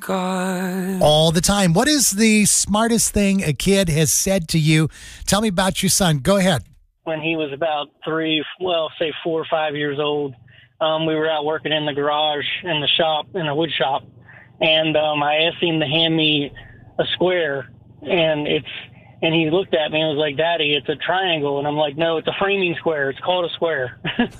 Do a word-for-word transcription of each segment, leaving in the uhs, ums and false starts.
God. All the time. What is the smartest thing a kid has said to you? Tell me about your son. Go ahead. When he was about three, well, say four or five years old, um, we were out working in the garage in the shop, in a wood shop, and um, I asked him to hand me a square, and it's and he looked at me and was like, "Daddy, it's a triangle," and I'm like, "No, it's a framing square. It's called a square."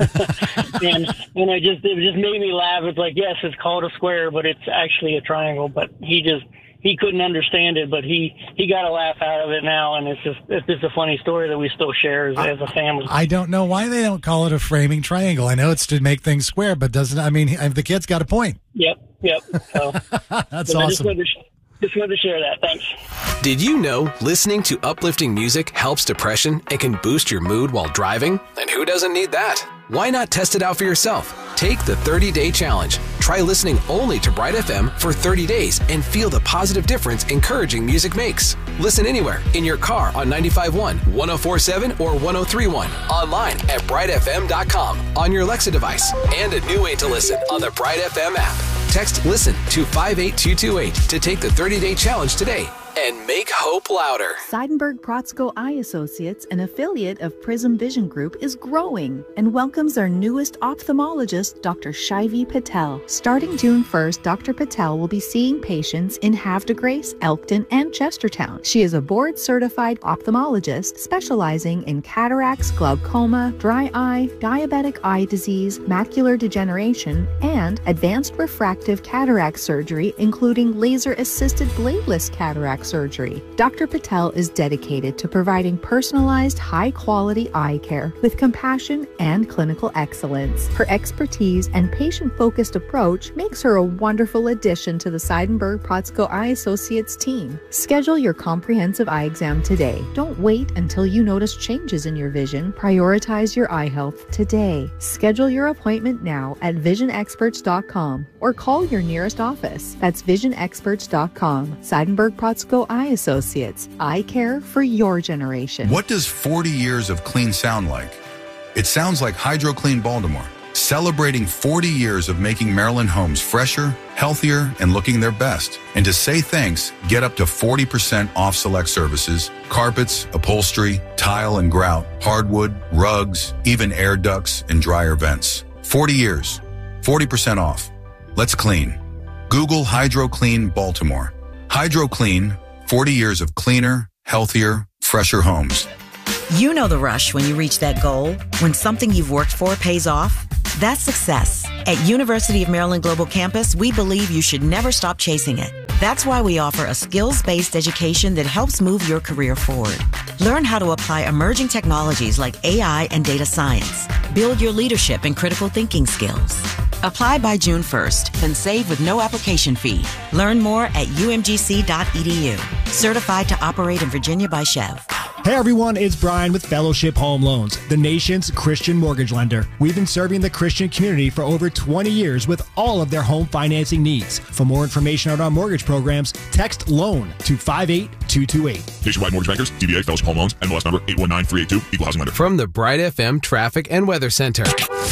and and I just it just made me laugh. It's like, yes, it's called a square, but it's actually a triangle. But he just he couldn't understand it, but he he got a laugh out of it now, and it's just it's just a funny story that we still share as, as a family. I don't know why they don't call it a framing triangle. I know it's to make things square, but doesn't I mean the kid's got a point. Yep, yep. So, That's so awesome. I just wanted, to, just wanted to share that. Thanks. Did you know listening to uplifting music helps depression and can boost your mood while driving? And who doesn't need that? Why not test it out for yourself? Take the thirty-day challenge. Try listening only to Bright F M for thirty days and feel the positive difference encouraging music makes. Listen anywhere, in your car on ninety-five point one, one oh four point seven, or one oh three point one. Online at bright f m dot com, on your Alexa device, and a new way to listen on the Bright F M app. Text LISTEN to five eight two two eight to take the thirty-day challenge today and make hope louder. Seidenberg Protzko Eye Associates, an affiliate of Prism Vision Group, is growing and welcomes our newest ophthalmologist, Doctor Shivy Patel. Starting June first, Doctor Patel will be seeing patients in Havre de Grace, Elkton, and Chestertown. She is a board-certified ophthalmologist specializing in cataracts, glaucoma, dry eye, diabetic eye disease, macular degeneration, and advanced refractive cataract surgery, including laser-assisted bladeless cataract surgery. Doctor Patel is dedicated to providing personalized, high-quality eye care with compassion and clinical excellence. Her expertise and patient-focused approach makes her a wonderful addition to the Seidenberg Protzko Eye Associates team. Schedule your comprehensive eye exam today. Don't wait until you notice changes in your vision. Prioritize your eye health today. Schedule your appointment now at vision experts dot com or call your nearest office. That's vision experts dot com. Seidenberg Protzko Eye Associates. Eye care for your generation. What does forty years of clean sound like? It sounds like HydroClean Baltimore, celebrating forty years of making Maryland homes fresher, healthier, and looking their best. And to say thanks, get up to forty percent off select services, carpets, upholstery, tile and grout, hardwood, rugs, even air ducts and dryer vents. forty years, forty percent off. Let's clean. Google HydroClean Baltimore. HydroClean, forty years of cleaner, healthier, fresher homes. You know the rush when you reach that goal, when something you've worked for pays off. That's success. At University of Maryland Global Campus, we believe you should never stop chasing it. That's why we offer a skills-based education that helps move your career forward. Learn how to apply emerging technologies like A I and data science. Build your leadership and critical thinking skills. Apply by June first and save with no application fee. Learn more at u m g c dot e d u. Certified to operate in Virginia by Chev. Hey everyone, it's Brian with Fellowship Home Loans, the nation's Christian mortgage lender. We've been serving the Christian community for over twenty years with all of their home financing needs. For more information on our mortgage programs, text LOAN to five eight two two eight. Nationwide Mortgage Bankers, D B A Fellowship Home Loans, N M L S number eight one nine three eight two, Equal Housing Lender. From the Bright F M Traffic and Weather Center.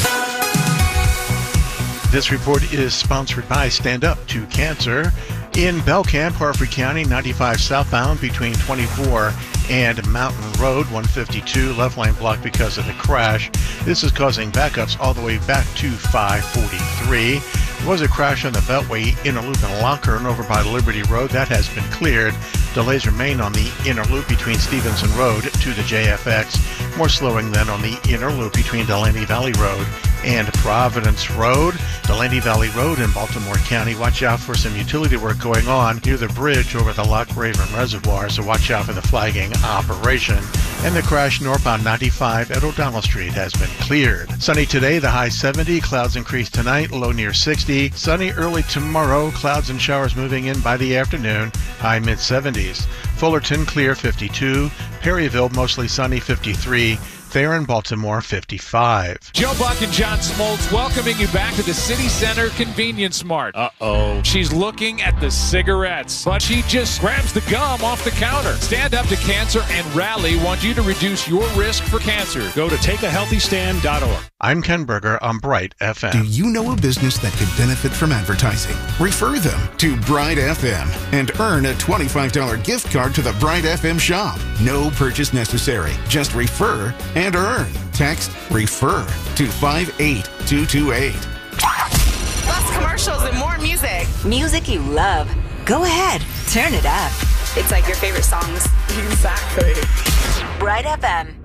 This report is sponsored by Stand Up to Cancer. In Belcamp, Harford County, ninety-five southbound between twenty-four and Mountain Road, one fifty-two, left lane blocked because of the crash. This is causing backups all the way back to five forty-three. There was a crash on the Beltway inner loop in Locker and over by Liberty Road. That has been cleared. Delays remain on the inner loop between Stevenson Road to the J F X. More slowing than on the inner loop between Delaney Valley Road and Providence Road. Delaney Valley Road in Baltimore County. Watch out for some utility work going on near the bridge over the Loch Raven Reservoir, so watch out for the flagging operation. And the crash northbound ninety-five at O'Donnell Street has been cleared. Sunny today, the high seventy. Clouds increase tonight, low near sixty. Sunny early tomorrow. Clouds and showers moving in by the afternoon, high mid seventies. Fullerton clear fifty-two. Perryville mostly sunny fifty-three. Thayer in Baltimore, fifty-five. Joe Buck and John Smoltz welcoming you back to the City Center Convenience Mart. Uh-oh. She's looking at the cigarettes, but she just grabs the gum off the counter. Stand Up to Cancer and Rally want you to reduce your risk for cancer. Go to take a healthy stand dot org. I'm Ken Berger on Bright F M. Do you know a business that could benefit from advertising? Refer them to Bright F M and earn a twenty-five dollars gift card to the Bright F M shop. No purchase necessary. Just refer and earn. Text REFER to five eight two two eight. Less commercials and more music. Music you love. Go ahead. Turn it up. It's like your favorite songs. Exactly. Bright F M.